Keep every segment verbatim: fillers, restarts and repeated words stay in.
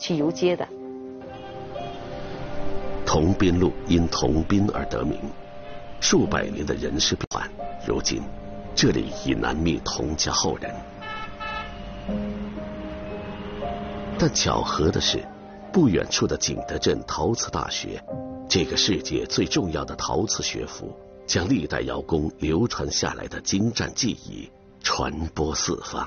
去游街的。 桐宾路因桐宾而得名，数百年的人事变幻，如今这里已难觅桐家后人。但巧合的是，不远处的景德镇陶瓷大学，这个世界最重要的陶瓷学府，将历代窑工流传下来的精湛技艺传播四方。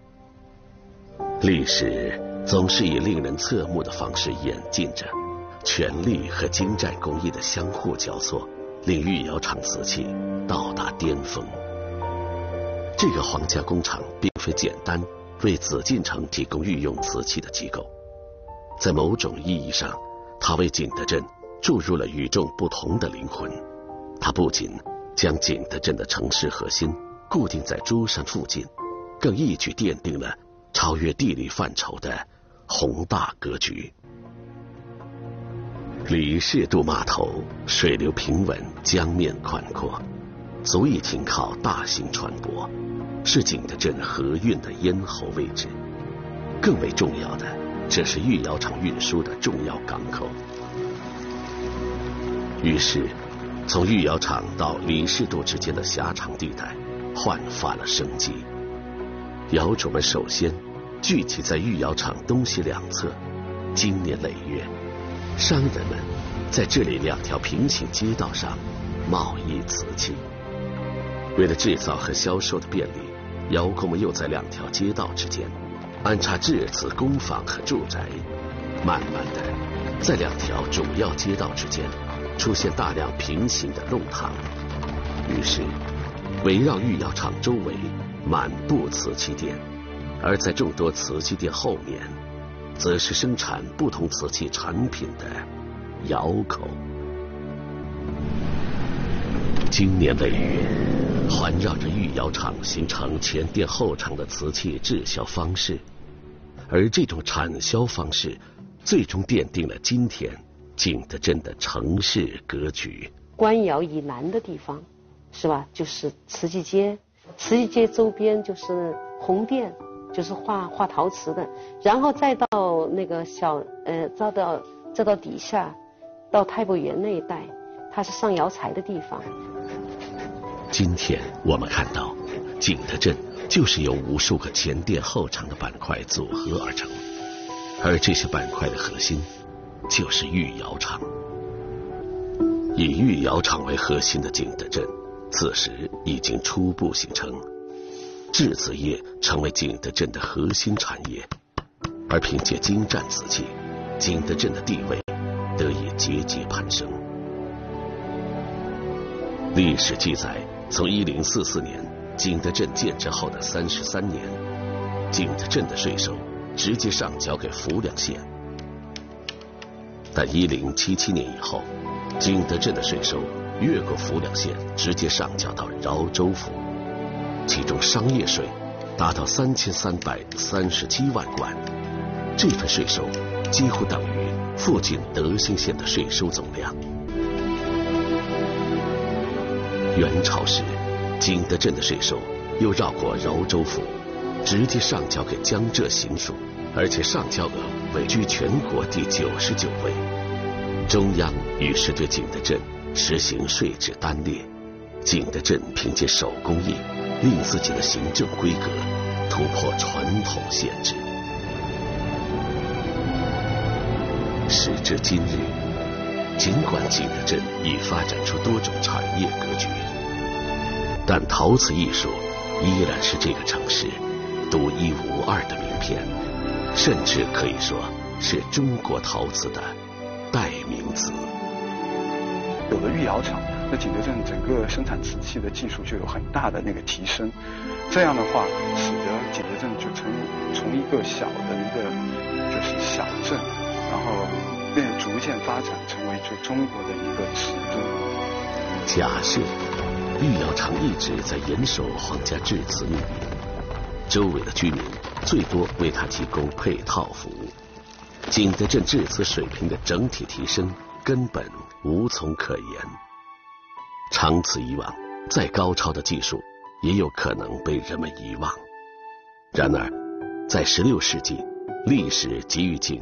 历史总是以令人侧目的方式演进着，权力和精湛工艺的相互交错，令御窑厂瓷器到达巅峰。这个皇家工厂并非简单为紫禁城提供御用瓷器的机构，在某种意义上，它为景德镇注入了与众不同的灵魂。它不仅将景德镇的城市核心固定在珠山附近，更一举奠定了超越地理范畴的宏大格局。李氏渡码头水流平稳，江面宽阔，足以停靠大型船舶，是景德镇河运的咽喉位置。更为重要的，这是御窑厂运输的重要港口。于是从御窑厂到李氏渡之间的狭长地带焕发了生机。窑主们首先聚集在御窑厂东西两侧，经年累月，商人们在这里两条平行街道上贸易瓷器。为了制造和销售的便利，窑工们又在两条街道之间安插制瓷工坊和住宅。慢慢的，在两条主要街道之间出现大量平行的弄堂，于是围绕御窑厂周围满布瓷器店，而在众多瓷器店后面，则是生产不同瓷器产品的窑口。经年累月，环绕着御窑厂形成前店后厂的瓷器制销方式，而这种产销方式最终奠定了今天景德镇的城市格局。 官窑以南的地方，是吧？就是瓷器街，瓷器街周边就是红店，就是画画陶瓷的，然后再到那个小呃，再到再到底下，到太伯园那一带，它是上窑材的地方。 今天我们看到，景德镇就是由无数个前店后厂的板块组合而成，而这些板块的核心就是御窑厂。以御窑厂为核心的景德镇，此时已经初步形成，制瓷业成为景德镇的核心产业，而凭借精湛瓷器，景德镇的地位得以节节攀升。历史记载，从一零四四年景德镇建制后的三十三年，景德镇的税收直接上交给浮梁县。但一零七七年以后，景德镇的税收越过浮梁县，直接上交到饶州府，其中商业税达到三千三百三十七万贯，这份税收几乎等于附近德兴县的税收总量。元朝时，景德镇的税收又绕过饶州府，直接上交给江浙行署，而且上交额位居全国第九十九位。中央于是对景德镇实行税制单列，景德镇凭借手工艺，令自己的行政规格突破传统限制。时至今日，尽管景德镇已发展出多种产业格局，但陶瓷艺术依然是这个城市独一无二的名片，甚至可以说是中国陶瓷的代名词。 有了御窑厂，那景德镇整个生产瓷器的技术就有很大的那个提升。这样的话，使得景德镇就从从一个小的一个就是小镇，然后变逐渐发展成为就中国的一个尺度。 假设御窑厂一直在严守皇家制瓷命令，周围的居民最多为他提供配套服务，景德镇制瓷水平的整体提升根本无从可言。长此以往，再高超的技术也有可能被人们遗忘。然而，在十六世纪，历史给予景